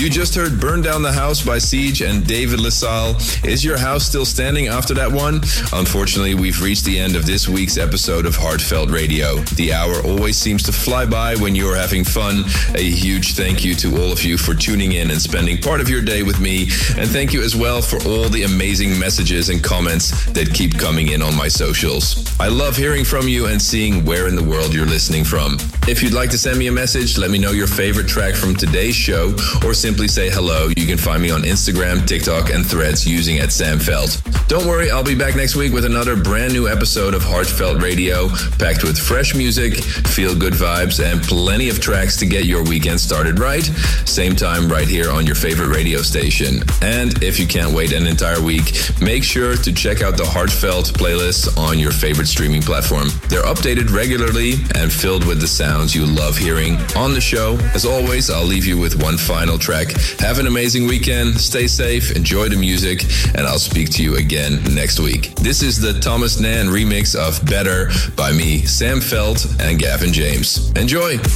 You just heard Burn Down the House by Siege and David LaSalle. Is your house still standing after that one? Unfortunately, we've reached the end of this week's episode of Heartfelt Radio. The hour always seems to fly by when you're having fun. A huge thank you to all of you for tuning in and spending part of your day with me. And thank you as well for all the amazing messages and comments that keep coming in on my socials. I love hearing from you and seeing where in the world you're listening from. If you'd like to send me a message, let me know your favorite track from today's show, or simply say hello. You can find me on Instagram, TikTok, and Threads using @SamFelt. Don't worry, I'll be back next week with another brand new episode of Heartfelt Radio, packed with fresh music, feel-good vibes, and plenty of tracks to get your weekend started right. Same time right here on your favorite radio station. And if you can't wait an entire week, make sure to check out the Heartfelt playlists on your favorite streaming platform. They're updated regularly and filled with the sounds you love hearing on the show. As always, I'll leave you with one final track. Have an amazing weekend, stay safe, enjoy the music, and I'll speak to you again next week. This is the Thomas Nan remix of Better by me, Sam Felt, and Gavin James. Enjoy!